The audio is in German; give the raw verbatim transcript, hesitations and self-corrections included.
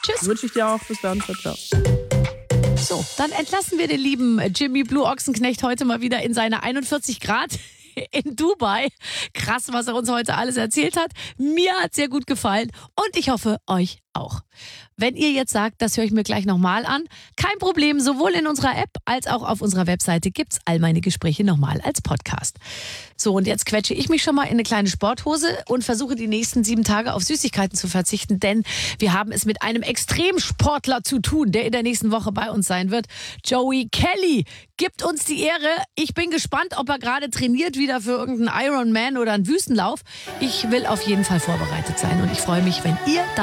Tschüss. Wünsche ich dir auch. Bis dann. Ciao, ciao. So, dann entlassen wir den lieben Jimmy Blue Ochsenknecht heute mal wieder in seine einundvierzig Grad in Dubai. Krass, was er uns heute alles erzählt hat. Mir hat es sehr gut gefallen und ich hoffe, euch auch. Wenn ihr jetzt sagt, das höre ich mir gleich nochmal an, kein Problem, sowohl in unserer App als auch auf unserer Webseite gibt es all meine Gespräche nochmal als Podcast. So, und jetzt quetsche ich mich schon mal in eine kleine Sporthose und versuche die nächsten sieben Tage auf Süßigkeiten zu verzichten, denn wir haben es mit einem Extremsportler zu tun, der in der nächsten Woche bei uns sein wird. Joey Kelly gibt uns die Ehre. Ich bin gespannt, ob er gerade trainiert wieder für irgendeinen Ironman oder einen Wüstenlauf. Ich will auf jeden Fall vorbereitet sein und ich freue mich, wenn ihr da